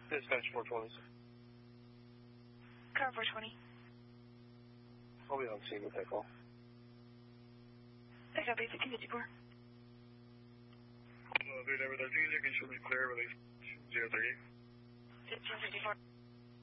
Dispatch 420. Car 420. I'll be on scene with that call. I got basic 254. 3 Denver 13, you can show me clear, release 038. 1554.